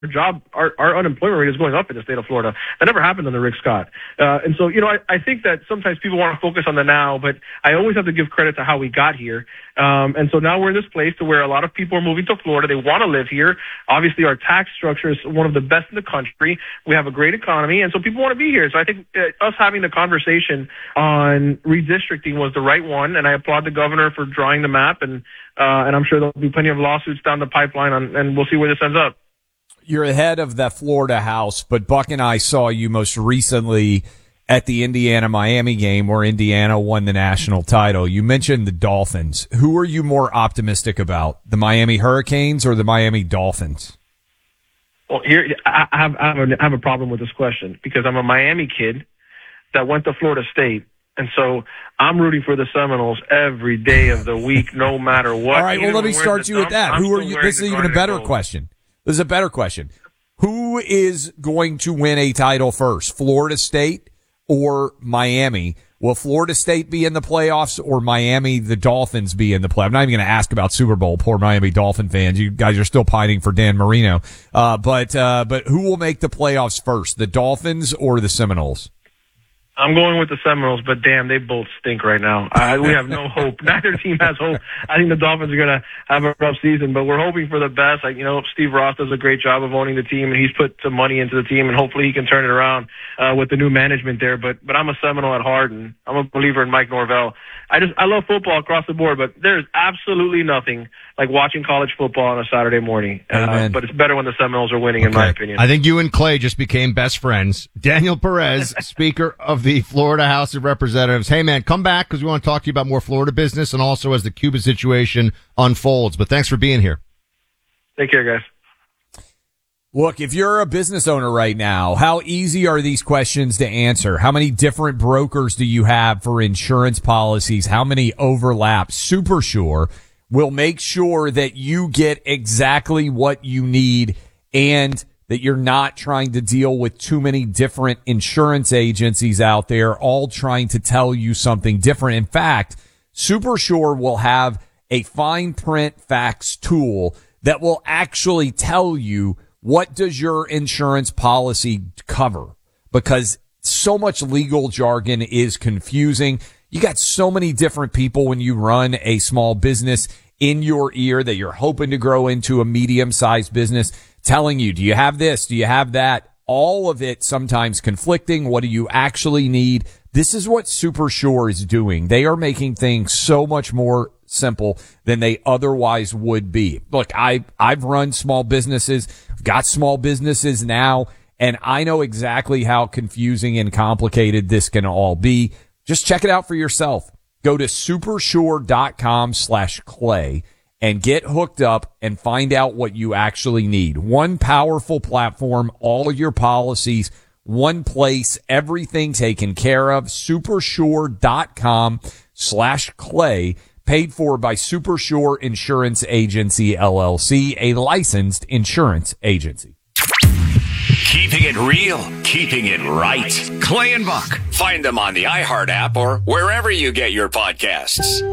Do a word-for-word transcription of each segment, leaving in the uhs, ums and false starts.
job, our, our unemployment rate is going up in the state of Florida. That never happened under Rick Scott. Uh, and so, you know, I, I think that sometimes people want to focus on the now, but I always have to give credit to how we got here. Um, and so now we're in this place to where a lot of people are moving to Florida. They want to live here. Obviously, our tax structure is one of the best in the country. We have a great economy, and so people want to be here. So I think uh, us having the conversation on redistricting was the right one, and I applaud the governor for drawing the map, and uh, and I'm sure there'll be plenty of lawsuits down the pipeline, on, and we'll see where this ends up. You're ahead of the Florida House, but Buck and I saw you most recently at the Indiana-Miami game where Indiana won the national title. You mentioned the Dolphins. Who are you more optimistic about, the Miami Hurricanes or the Miami Dolphins? Well, here I have, I have, a, I have a problem with this question because I'm a Miami kid that went to Florida State. And so I'm rooting for the Seminoles every day of the week, no matter what. All right, well, let me start you with that. Who are you? This is even a better question. This is a better question. Who is going to win a title first, Florida State or Miami? Will Florida State be in the playoffs or Miami, the Dolphins, be in the playoffs? I'm not even going to ask about Super Bowl. Poor Miami Dolphin fans. You guys are still pining for Dan Marino. Uh, but, uh, but who will make the playoffs first, the Dolphins or the Seminoles? I'm going with the Seminoles, but damn, they both stink right now. Uh, we have no hope. Neither team has hope. I think the Dolphins are going to have a rough season, but we're hoping for the best. Like, you know, Steve Ross does a great job of owning the team, and he's put some money into the team, and hopefully he can turn it around uh, with the new management there. But but I'm a Seminole at heart, and I'm a believer in Mike Norvell. I just I love football across the board, but there's absolutely nothing like watching college football on a Saturday morning. Uh, but it's better when the Seminoles are winning, okay, in my opinion. I think you and Clay just became best friends. Daniel Perez, Speaker of the Florida House of Representatives. Hey, man, come back because we want to talk to you about more Florida business and also as the Cuba situation unfolds. But thanks for being here. Take care, guys. Look, if you're a business owner right now, how easy are these questions to answer? How many different brokers do you have for insurance policies? How many overlap? SuperSure will make sure that you get exactly what you need and that you're not trying to deal with too many different insurance agencies out there, all trying to tell you something different. In fact, SuperSure will have a fine print facts tool that will actually tell you what does your insurance policy cover, because so much legal jargon is confusing. You got so many different people when you run a small business in your ear that you're hoping to grow into a medium-sized business, telling you, do you have this? Do you have that? All of it sometimes conflicting. What do you actually need? This is what SuperSure is doing. They are making things so much more simple than they otherwise would be. Look, I, I've run small businesses, got small businesses now, and I know exactly how confusing and complicated this can all be. Just check it out for yourself. Go to supersure.com slash clay and get hooked up and find out what you actually need. One powerful platform, all your policies, one place, everything taken care of. Supersure.com slash clay, paid for by SuperSure Insurance Agency, L L C, a licensed insurance agency. Keeping it real, keeping it right. Clay and Buck. Find them on the iHeart app or wherever you get your podcasts.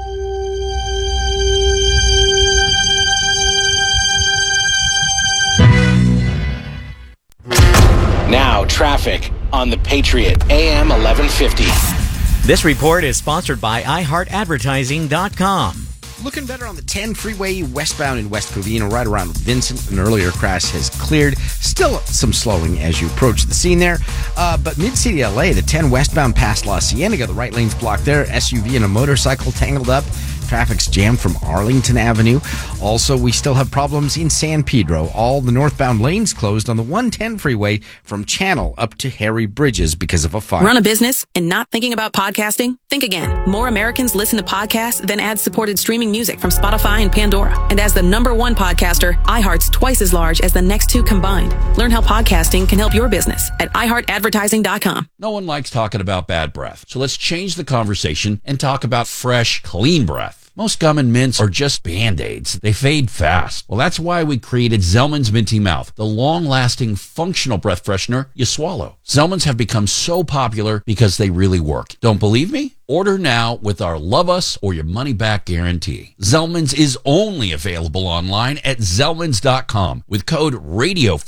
Now, traffic on the Patriot, A M eleven fifty. This report is sponsored by i heart advertising dot com. Looking better on the ten freeway westbound in West Covina, right around Vincent. An earlier crash has cleared. Still some slowing as you approach the scene there. Uh, but mid-city L A, the ten westbound past La Cienega, the right lane's blocked there. S U V and a motorcycle tangled up. Traffic's jammed from Arlington Avenue. Also, we still have problems in San Pedro. All the northbound lanes closed on the one ten freeway from Channel up to Harry Bridges because of a fire. Run a business and not thinking about podcasting? Think again. More Americans listen to podcasts than ad-supported streaming music from Spotify and Pandora. And as the number one podcaster, iHeart's twice as large as the next two combined. Learn how podcasting can help your business at i heart advertising dot com. No one likes talking about bad breath. So let's change the conversation and talk about fresh, clean breath. Most gum and mints are just Band-Aids. They fade fast. Well, that's why we created Zellman's Minty Mouth, the long-lasting, functional breath freshener you swallow. Zellman's have become so popular because they really work. Don't believe me? Order now with our Love Us or Your Money Back guarantee. Zellman's is only available online at Zellmans dot com with code radio